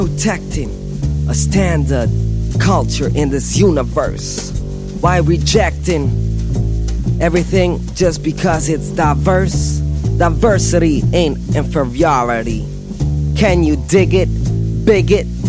Protecting a standard culture in this universe. Why rejecting everything just because it's diverse? Diversity ain't inferiority. Can you dig it? Bigot?